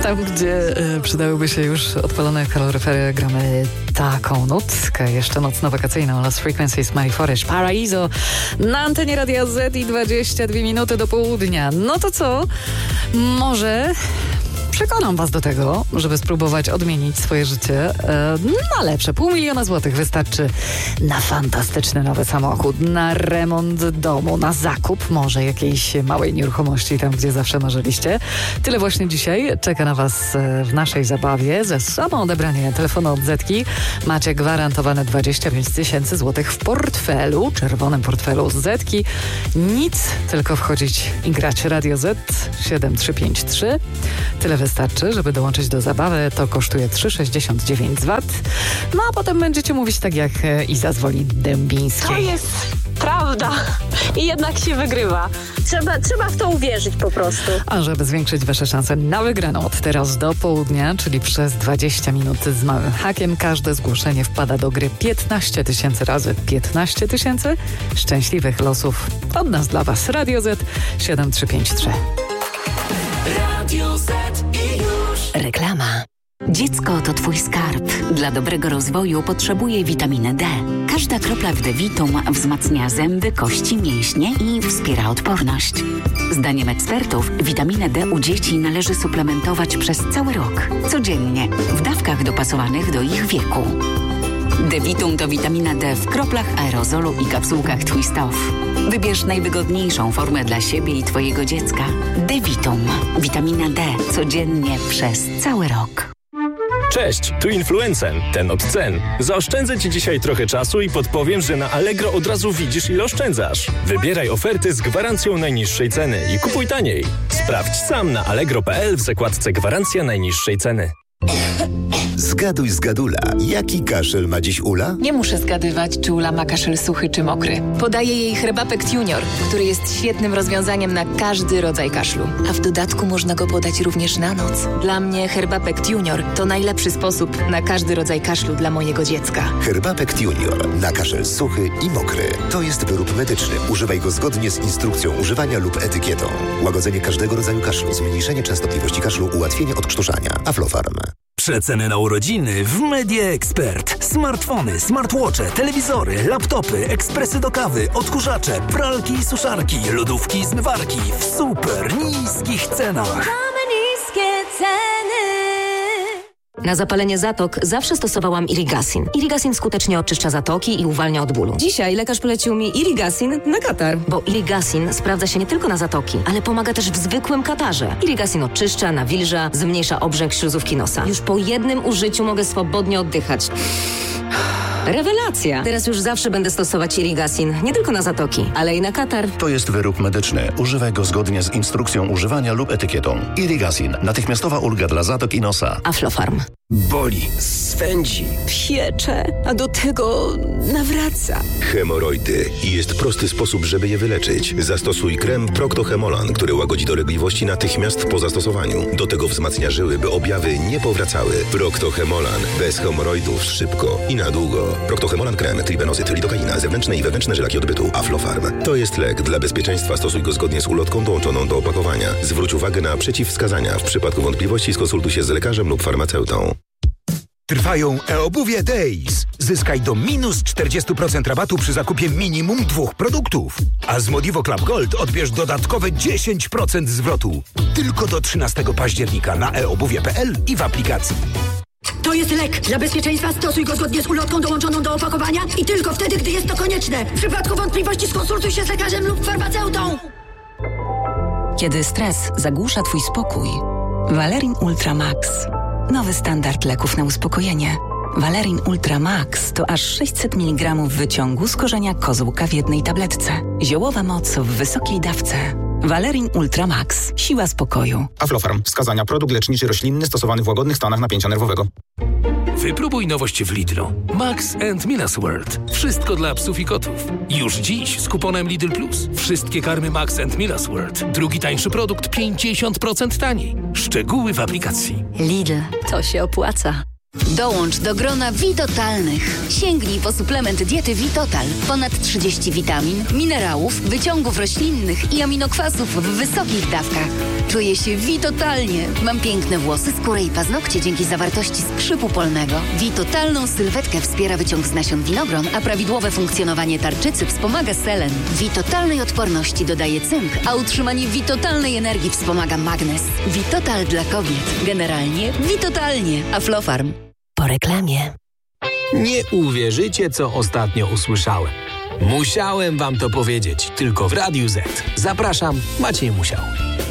Tam, gdzie przydałyby się już odpalone kaloryfery, gramy taką nutkę, jeszcze nocno wakacyjną, Lost Frequencies, Mary Forest, Paraiso, na antenie Radia Z i 22 minuty do południa. No to co? Może przekonam was do tego, żeby spróbować odmienić swoje życie na lepsze. 500 000 złotych wystarczy na fantastyczny nowy samochód, na remont domu, na zakup może jakiejś małej nieruchomości tam, gdzie zawsze marzyliście. Tyle właśnie dzisiaj czeka na was w naszej zabawie. Za samo odebranie telefonu od Zetki macie gwarantowane 25 000 złotych w portfelu, czerwonym portfelu z Zetki. Nic, tylko wchodzić i grać. Radio Z 7353. Tyle wystarczy, żeby dołączyć do zabawy. To kosztuje 3,69 z VAT. No a potem będziecie mówić tak jak Iza z Woli Dębińskiej. To jest prawda. I jednak się wygrywa. Trzeba w to uwierzyć po prostu. A żeby zwiększyć wasze szanse na wygraną od teraz do południa, czyli przez 20 minut z małym hakiem, każde zgłoszenie wpada do gry 15 000 razy 15 000 szczęśliwych losów od nas dla was. Radio Z 7353. Radio Z i już. Reklama. Dziecko to twój skarb. Dla dobrego rozwoju potrzebuje witaminy D. Każda kropla w D-Vitum wzmacnia zęby, kości, mięśnie i wspiera odporność. Zdaniem ekspertów witaminę D u dzieci należy suplementować przez cały rok. Codziennie, w dawkach dopasowanych do ich wieku. D-Vitum to witamina D w kroplach aerozolu i kapsułkach Twist Off. Wybierz najwygodniejszą formę dla siebie i twojego dziecka. D-Vitum. Witamina D codziennie przez cały rok. Cześć, tu Influencen, ten od cen. Zaoszczędzę Ci dzisiaj trochę czasu i podpowiem, że na Allegro od razu widzisz, ile oszczędzasz. Wybieraj oferty z gwarancją najniższej ceny i kupuj taniej. Sprawdź sam na allegro.pl w zakładce Gwarancja najniższej ceny. Zgaduj z Gadula. Jaki kaszel ma dziś Ula? Nie muszę zgadywać, czy Ula ma kaszel suchy czy mokry. Podaję jej Herbapekt Junior, który jest świetnym rozwiązaniem na każdy rodzaj kaszlu. A w dodatku można go podać również na noc. Dla mnie Herbapekt Junior to najlepszy sposób na każdy rodzaj kaszlu dla mojego dziecka. Herbapekt Junior na kaszel suchy i mokry. To jest wyrób medyczny. Używaj go zgodnie z instrukcją używania lub etykietą. Łagodzenie każdego rodzaju kaszlu, zmniejszenie częstotliwości kaszlu, ułatwienie odkrztuszania. Aflofarm. Przeceny na urodziny w Media Expert. Smartfony, smartwatche, telewizory, laptopy, ekspresy do kawy, odkurzacze, pralki i suszarki, lodówki i zmywarki w super niskich cenach. Mamy niskie ceny. Na zapalenie zatok zawsze stosowałam Irigasin. Irigasin skutecznie oczyszcza zatoki i uwalnia od bólu. Dzisiaj lekarz polecił mi Irigasin na katar. Bo Irigasin sprawdza się nie tylko na zatoki, ale pomaga też w zwykłym katarze. Irigasin oczyszcza, nawilża, zmniejsza obrzęk śluzówki nosa. Już po jednym użyciu mogę swobodnie oddychać. Rewelacja! Teraz już zawsze będę stosować Irigasin, nie tylko na zatoki, ale i na katar. To jest wyrób medyczny. Używaj go zgodnie z instrukcją używania lub etykietą. Irigasin. Natychmiastowa ulga dla zatok i nosa. Aflofarm. Boli, swędzi, Piecze, a do tego nawraca. Hemoroidy. I jest prosty sposób, żeby je wyleczyć. Zastosuj krem Procto-Hemolan, który łagodzi dolegliwości natychmiast po zastosowaniu. Do tego wzmacnia żyły, by objawy nie powracały. Procto-Hemolan. Bez hemoroidów szybko i na długo. Procto-Hemolan krem, tribenozyt, lidokaina, zewnętrzne i wewnętrzne żylaki odbytu. Aflofarm. To jest lek. Dla bezpieczeństwa stosuj go zgodnie z ulotką dołączoną do opakowania. Zwróć uwagę na przeciwwskazania. W przypadku wątpliwości skonsultuj się z lekarzem lub farmaceutą. Trwają e-obuwie Days. Zyskaj do minus 40% rabatu przy zakupie minimum 2 produktów. A z Modivo Club Gold odbierz dodatkowe 10% zwrotu. Tylko do 13 października na eobuwie.pl i w aplikacji. To jest lek. Dla bezpieczeństwa stosuj go zgodnie z ulotką dołączoną do opakowania i tylko wtedy, gdy jest to konieczne. W przypadku wątpliwości skonsultuj się z lekarzem lub farmaceutą. Kiedy stres zagłusza twój spokój, Valerin Ultra Max. Nowy standard leków na uspokojenie. Valerin Ultra Max to aż 600 mg wyciągu z korzenia kozłka w jednej tabletce. Ziołowa moc w wysokiej dawce. Valerin Ultra Max. Siła spokoju. Aflofarm. Wskazania: produkt leczniczy roślinny stosowany w łagodnych stanach napięcia nerwowego. Wypróbuj nowość w Lidlu. Max and Milas World. Wszystko dla psów i kotów. Już dziś z kuponem Lidl Plus. Wszystkie karmy Max and Milas World. Drugi tańszy produkt 50% taniej. Szczegóły w aplikacji. Lidl. To się opłaca. Dołącz do grona Vitotalnych. Sięgnij po suplement diety Vitotal. Ponad 30 witamin, minerałów, wyciągów roślinnych i aminokwasów w wysokich dawkach. Czuję się Vitotalnie. Mam piękne włosy, skórę i paznokcie dzięki zawartości skrzypu polnego. Vitotalną sylwetkę wspiera wyciąg z nasion winogron, a prawidłowe funkcjonowanie tarczycy wspomaga selen. Vitotalnej odporności dodaje cynk, a utrzymanie Vitotalnej energii wspomaga magnez. Vitotal dla kobiet. Generalnie Vitotalnie. Aflofarm. Po reklamie. Nie uwierzycie, co ostatnio usłyszałem. Musiałem wam to powiedzieć, tylko w Radiu Z. Zapraszam, Maciej Musiał.